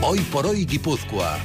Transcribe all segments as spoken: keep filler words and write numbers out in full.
Hoy por hoy Guipúzcoa.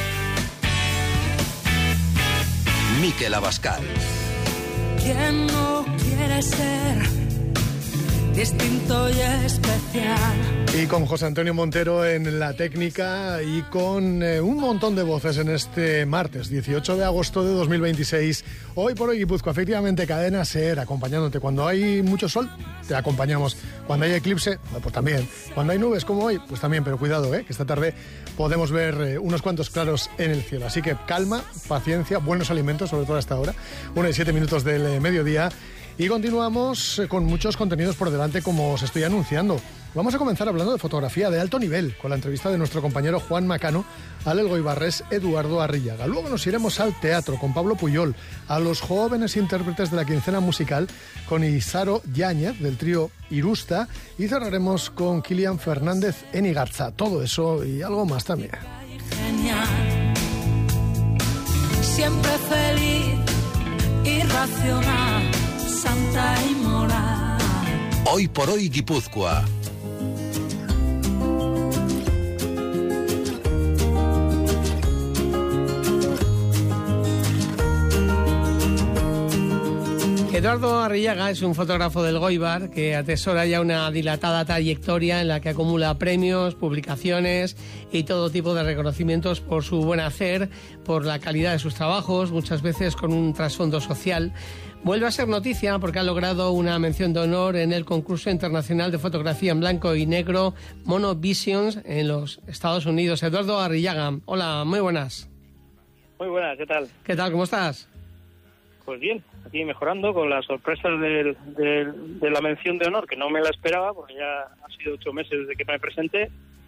Miquel Abascal. ¿Quién no quiere ser distinto y especial? Y con José Antonio Montero en la técnica y con eh, un montón de voces en este martes dieciocho de agosto de dos mil veintiséis. Hoy por hoy Guipúzcoa, efectivamente, Cadena SER, acompañándote. Cuando hay mucho sol, te acompañamos. Cuando hay eclipse, pues también. Cuando hay nubes como hoy, pues también. Pero cuidado, eh, que esta tarde podemos ver eh, unos cuantos claros en el cielo. Así que calma, paciencia, buenos alimentos, sobre todo hasta ahora. Una y siete minutos del eh, mediodía. Y continuamos con muchos contenidos por delante, como os estoy anunciando. Vamos a comenzar hablando de fotografía de alto nivel, con la entrevista de nuestro compañero Juan Macano al elgoibarrés Eduardo Arrillaga. Luego nos iremos al teatro con Pablo Puyol, a los jóvenes intérpretes de la quincena musical con Isaro Yáñez, del trío Irusta, y cerraremos con Kilian Fernández en Igarza. Todo eso y algo más también. Genial. Siempre feliz, irracional, santa y moral. Hoy por hoy Guipúzcoa. Eduardo Arrillaga es un fotógrafo del Elgoibar que atesora ya una dilatada trayectoria en la que acumula premios, publicaciones y todo tipo de reconocimientos por su buen hacer, por la calidad de sus trabajos, muchas veces con un trasfondo social. Vuelve a ser noticia porque ha logrado una mención de honor en el concurso internacional de fotografía en blanco y negro Mono Visions en los Estados Unidos. Eduardo Arrillaga, hola, muy buenas. Muy buenas, ¿qué tal? ¿Qué tal? ¿Cómo estás? Pues bien, aquí mejorando con las sorpresas del, del, de la mención de honor, que no me la esperaba, porque ya han sido ocho meses desde que me presenté,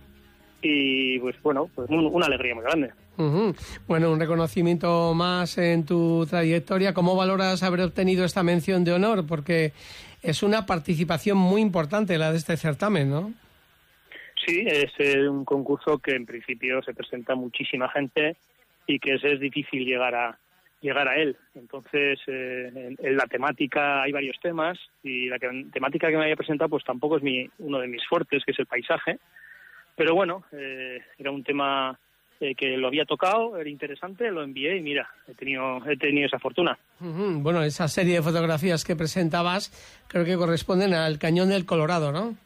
y pues bueno, pues un, una alegría muy grande. Uh-huh. Bueno, un reconocimiento más en tu trayectoria. ¿Cómo valoras haber obtenido esta mención de honor? Porque es una participación muy importante la de este certamen, ¿no? Sí, es eh, un concurso que en principio se presenta muchísima gente y que es, es difícil llegar a llegar a él. Entonces, eh, en, en la temática hay varios temas y la que, temática que me había presentado pues tampoco es mi, uno de mis fuertes, que es el paisaje. Pero bueno, eh, era un tema eh, que lo había tocado, era interesante, lo envié y mira, he tenido, he tenido esa fortuna. Uh-huh. Bueno, esa serie de fotografías que presentabas creo que corresponden al Cañón del Colorado, ¿no?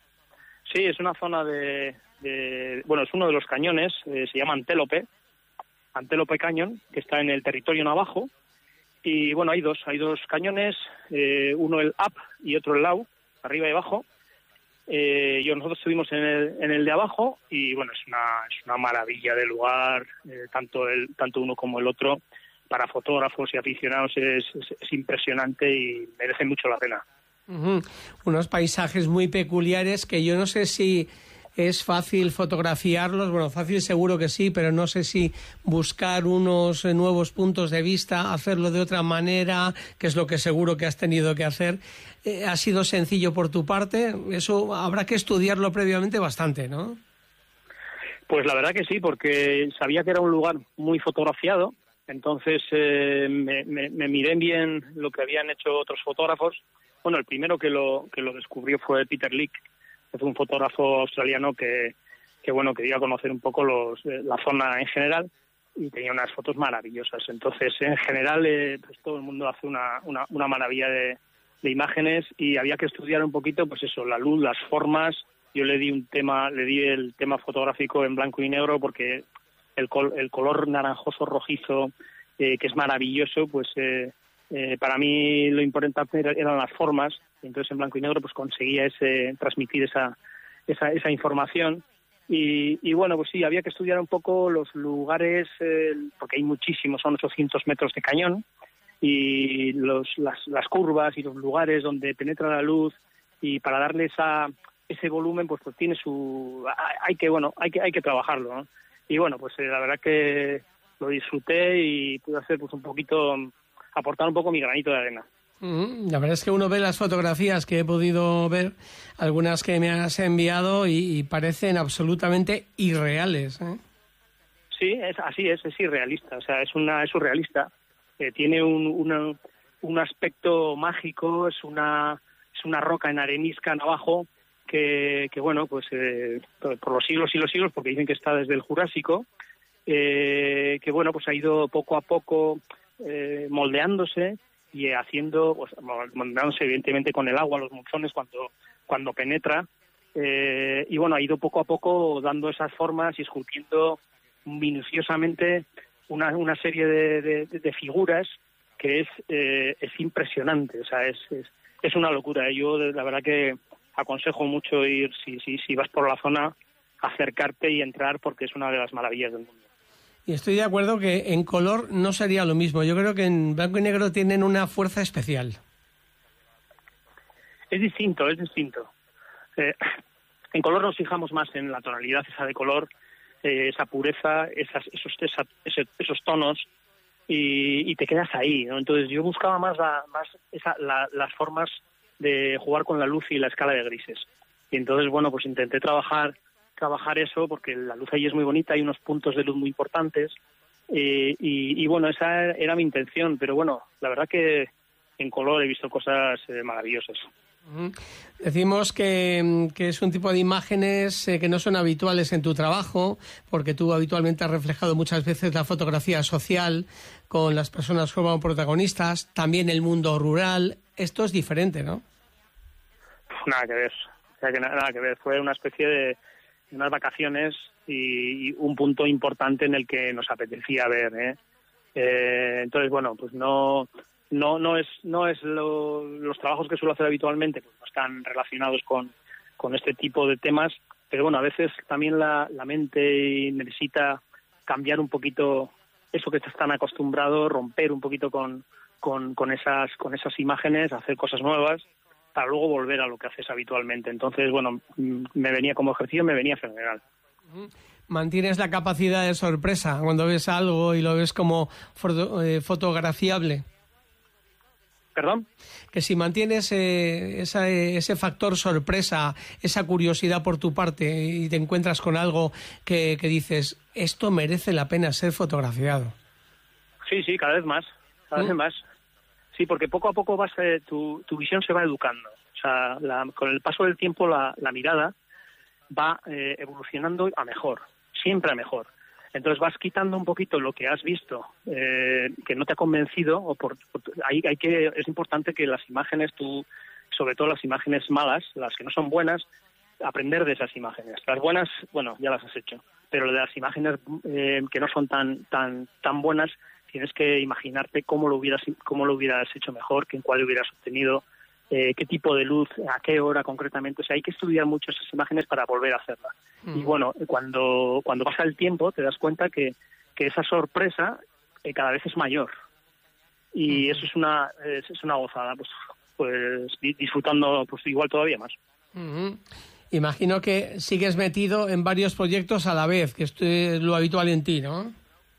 Sí, es una zona de... de bueno, es uno de los cañones, eh, se llama Antélope, Antélope Cañón, que está en el territorio navajo. Y bueno, hay dos, hay dos cañones, eh, uno el up y otro el low, arriba y abajo. Eh, yo nosotros estuvimos en el, en el de abajo y bueno, es una, es una maravilla de lugar, eh, tanto el, tanto uno como el otro, para fotógrafos y aficionados es, es, es impresionante y merece mucho la pena. Uh-huh. Unos paisajes muy peculiares que yo no sé si es fácil fotografiarlos, bueno, fácil seguro que sí, pero no sé si buscar unos nuevos puntos de vista, hacerlo de otra manera, que es lo que seguro que has tenido que hacer. Eh, ¿Ha sido sencillo por tu parte? Eso habrá que estudiarlo previamente bastante, ¿no? Pues la verdad que sí, porque sabía que era un lugar muy fotografiado, entonces eh, me, me, me miré bien lo que habían hecho otros fotógrafos. Bueno, el primero que lo, que lo descubrió fue Peter Lick, que fue un fotógrafo australiano que, que bueno, que dio a conocer un poco los, la zona en general y tenía unas fotos maravillosas. Entonces, en general, eh, pues todo el mundo hace una, una, una maravilla de, de imágenes y había que estudiar un poquito, pues eso, la luz, las formas. Yo le di un tema, le di el tema fotográfico en blanco y negro porque el, col, el color naranjoso rojizo, eh, que es maravilloso, pues eh, eh, para mí lo importante eran las formas. Entonces en blanco y negro pues conseguía ese transmitir esa esa, esa información y, y bueno, pues sí, había que estudiar un poco los lugares, eh, porque hay muchísimos, son ochocientos metros de cañón y los, las, las curvas y los lugares donde penetra la luz y para darle esa ese volumen pues pues tiene su hay que bueno hay que hay que trabajarlo, ¿no? Y bueno, pues eh, la verdad que lo disfruté y pude hacer pues un poquito, aportar un poco mi granito de arena. La verdad es que uno ve las fotografías que he podido ver, algunas que me has enviado y, y parecen absolutamente irreales, ¿eh? Sí, es así es, es irrealista, o sea, es una es surrealista. Eh, tiene un, una, un aspecto mágico, es una es una roca en arenisca en abajo que, que bueno, pues eh, por los siglos y los siglos, porque dicen que está desde el Jurásico, eh, que bueno, pues ha ido poco a poco eh, moldeándose y haciendo, pues, moldeándose evidentemente con el agua, los monzones cuando, cuando penetra, eh, y bueno, ha ido poco a poco dando esas formas y esculpiendo minuciosamente una, una serie de, de, de figuras que es eh, es impresionante, o sea, es, es, es una locura. Yo la verdad que aconsejo mucho ir, si, si, si vas por la zona, acercarte y entrar, porque es una de las maravillas del mundo. Y estoy de acuerdo que en color no sería lo mismo. Yo creo que en blanco y negro tienen una fuerza especial. Es distinto, es distinto. Eh, en color nos fijamos más en la tonalidad esa de color, eh, esa pureza, esas, esos, esa, ese, esos tonos, y, y te quedas ahí, ¿no? Entonces yo buscaba más, la, más esa, la, las formas de jugar con la luz y la escala de grises. Y entonces, bueno, pues intenté trabajar trabajar eso, porque la luz ahí es muy bonita, hay unos puntos de luz muy importantes, eh, y, y bueno, esa era mi intención, pero bueno, la verdad que en color he visto cosas eh, maravillosas. Decimos que, que es un tipo de imágenes eh, que no son habituales en tu trabajo, porque tú habitualmente has reflejado muchas veces la fotografía social con las personas como protagonistas, también el mundo rural. Esto es diferente, ¿no? Nada que ver, nada que ver. Fue una especie de unas vacaciones y, y un punto importante en el que nos apetecía ver, ¿eh? Eh, entonces, bueno, pues no no no es no es lo, los trabajos que suelo hacer habitualmente, pues no están relacionados con, con este tipo de temas, pero bueno, a veces también la, la mente necesita cambiar un poquito eso que estás tan acostumbrado, romper un poquito con, con, con esas con esas imágenes, hacer cosas nuevas, para luego volver a lo que haces habitualmente. Entonces, bueno, me venía como ejercicio, me venía fenomenal. ¿Mantienes la capacidad de sorpresa cuando ves algo y lo ves como foto, eh, fotografiable? ¿Perdón? Que si mantienes eh, esa, ese factor sorpresa, esa curiosidad por tu parte, y te encuentras con algo que, que dices, esto merece la pena ser fotografiado. Sí, sí, cada vez más, cada ¿Mm? vez más. Sí, porque poco a poco vas, eh, tu, tu visión se va educando. O sea, la, con el paso del tiempo la, la mirada va eh, evolucionando a mejor, siempre a mejor. Entonces vas quitando un poquito lo que has visto eh, que no te ha convencido, o por, por hay, hay que es importante que las imágenes, tú, sobre todo las imágenes malas, las que no son buenas, aprender de esas imágenes. Las buenas, bueno, ya las has hecho, pero de las imágenes eh, que no son tan tan tan buenas, tienes que imaginarte cómo lo hubieras cómo lo hubieras hecho mejor, que en cuál hubieras obtenido, eh, qué tipo de luz, a qué hora concretamente. O sea, hay que estudiar mucho esas imágenes para volver a hacerlas. Mm. Y bueno, cuando cuando pasa el tiempo te das cuenta que, que esa sorpresa eh, cada vez es mayor. Y mm. eso es una es, es una gozada, pues pues disfrutando pues igual todavía más. Mm-hmm. Imagino que sigues metido en varios proyectos a la vez, que esto es lo habitual en ti, ¿no?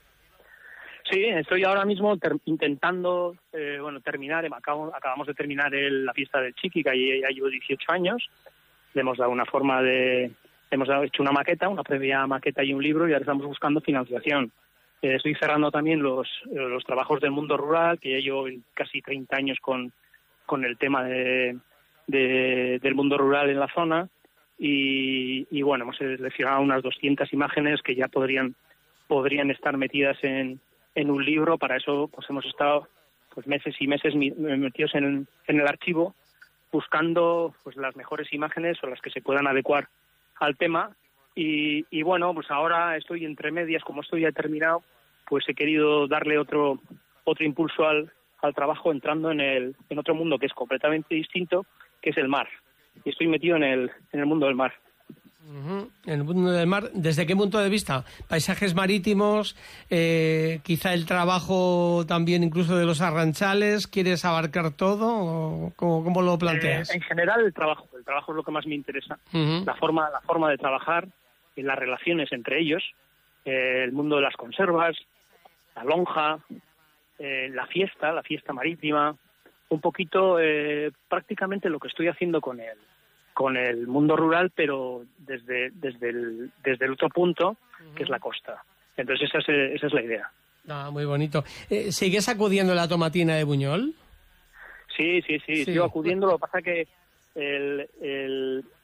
Sí, estoy ahora mismo ter- intentando, eh, bueno, terminar, acabo, acabamos de terminar el, la fiesta del Chiqui, que ya llevo dieciocho años, le hemos dado una forma de, hemos dado, hecho una maqueta, una previa maqueta y un libro, y ahora estamos buscando financiación. Eh, estoy cerrando también los, los trabajos del mundo rural, que ya llevo casi treinta años con, con el tema de, de, del mundo rural en la zona, y, y bueno, hemos seleccionado unas doscientas imágenes que ya podrían, podrían estar metidas en en un libro. Para eso pues hemos estado pues meses y meses metidos en, en el archivo buscando pues las mejores imágenes o las que se puedan adecuar al tema, y, y bueno, pues ahora estoy entre medias, como estoy ya terminado, pues he querido darle otro otro impulso al, al trabajo, entrando en el en otro mundo que es completamente distinto, que es el mar, y estoy metido en el en el mundo del mar. Uh-huh. En el mundo del mar, ¿desde qué punto de vista? Paisajes marítimos, eh, quizá el trabajo también incluso de los arranchales. ¿Quieres abarcar todo o cómo, cómo lo planteas? Eh, en general el trabajo, el trabajo es lo que más me interesa. Uh-huh. La forma, la forma de trabajar, y las relaciones entre ellos, eh, el mundo de las conservas, la lonja, eh, la fiesta, la fiesta marítima, un poquito eh, prácticamente lo que estoy haciendo con él. con el mundo rural, pero desde desde el, desde el otro punto, uh-huh, que es la costa. Entonces esa es, esa es la idea. Ah, muy bonito. Eh, ¿Sigues acudiendo a la tomatina de Buñol? Sí, sí, sí, sí, sigo acudiendo. Lo que pasa que el, el,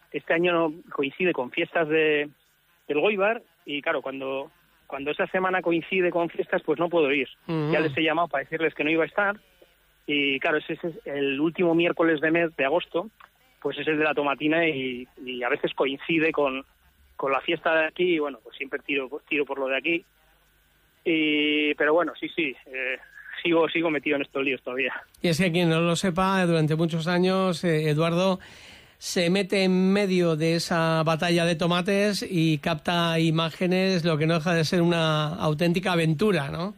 este año no coincide con fiestas de del Goibar y claro, cuando cuando esa semana coincide con fiestas, pues no puedo ir. Uh-huh. Ya les he llamado para decirles que no iba a estar y claro, ese es el último miércoles de mes de agosto, pues ese es de la tomatina y, y a veces coincide con, con la fiesta de aquí y bueno, pues siempre tiro, tiro por lo de aquí. Y, pero bueno, sí, sí, eh, sigo sigo metido en estos líos todavía. Y es que quien no lo sepa, durante muchos años, eh, Eduardo se mete en medio de esa batalla de tomates y capta imágenes, lo que no deja de ser una auténtica aventura, ¿no?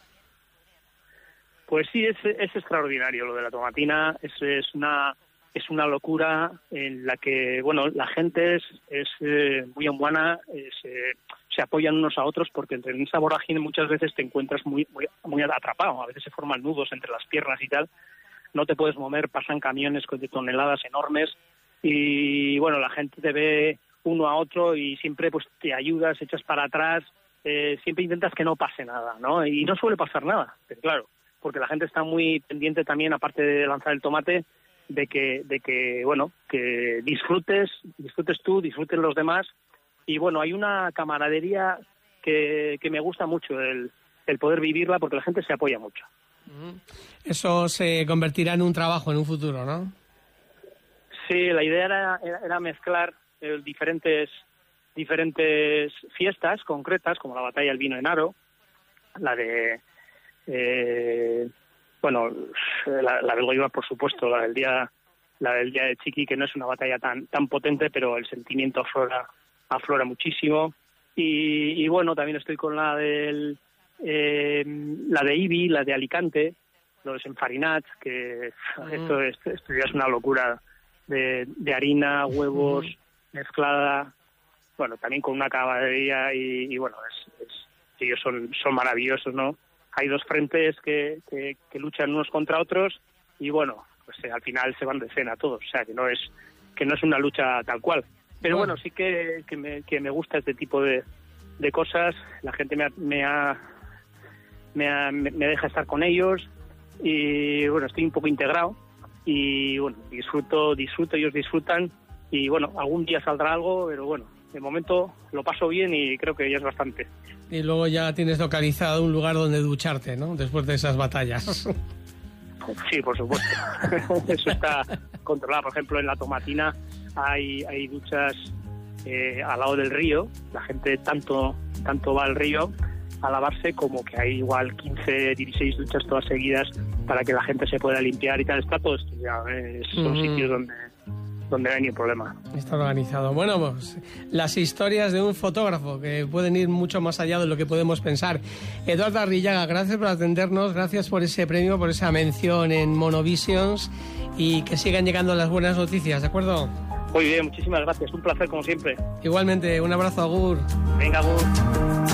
Pues sí, es, es extraordinario lo de la tomatina, es, es una es una locura en la que, bueno, la gente es, es eh, muy buena, es, eh, se apoyan unos a otros porque entre esa vorágine muchas veces te encuentras muy, muy muy atrapado, a veces se forman nudos entre las piernas y tal, no te puedes mover, pasan camiones de toneladas enormes y bueno, la gente te ve uno a otro y siempre pues te ayudas, echas para atrás, eh, siempre intentas que no pase nada, ¿no? Y no suele pasar nada, pero claro, porque la gente está muy pendiente también, aparte de lanzar el tomate, de que, de que bueno, que disfrutes, disfrutes tú, disfruten los demás. Y bueno, hay una camaradería que, que me gusta mucho, el, el poder vivirla, porque la gente se apoya mucho. Eso se convertirá en un trabajo en un futuro, ¿no? Sí, la idea era, era, era mezclar eh, diferentes, diferentes fiestas concretas, como la batalla del vino en Aro, la de... Eh, bueno, la, la del Goibar, por supuesto, la del día la del día de Chiqui, que no es una batalla tan tan potente, pero el sentimiento aflora, aflora muchísimo. Y, y bueno, también estoy con la del eh, la de Ibi, la de Alicante, los enfarinats, que mm. esto, esto, esto ya es una locura de, de harina, huevos, mm. mezclada, bueno, también con una camaradería y, y bueno, es, es, ellos son, son maravillosos, ¿no? Hay dos frentes que, que, que luchan unos contra otros y bueno, pues eh, al final se van de cena todos, o sea que no es que no es una lucha tal cual. Pero bueno, bueno sí que, que, me, que me gusta este tipo de, de cosas, la gente me ha, me, ha, me, ha, me deja estar con ellos y bueno, estoy un poco integrado y bueno, disfruto, disfruto, ellos disfrutan y bueno, algún día saldrá algo, pero bueno, de momento lo paso bien y creo que ya es bastante. Y luego ya tienes localizado un lugar donde ducharte, ¿no? Después de esas batallas. Sí, por supuesto. Eso está controlado. Por ejemplo, en la tomatina hay, hay duchas eh, al lado del río. La gente tanto, tanto va al río a lavarse como que hay igual quince, dieciséis duchas todas seguidas para que la gente se pueda limpiar y tal. Está todo estudiado, ¿eh? Son mm. sitios donde... donde no hay ni problema. Está organizado. Bueno, pues las historias de un fotógrafo que pueden ir mucho más allá de lo que podemos pensar. Eduardo Arrillaga, gracias por atendernos, gracias por ese premio, por esa mención en Monovisions y que sigan llegando las buenas noticias, ¿de acuerdo? Muy bien, muchísimas gracias. Un placer como siempre. Igualmente, un abrazo, agur. Venga, agur.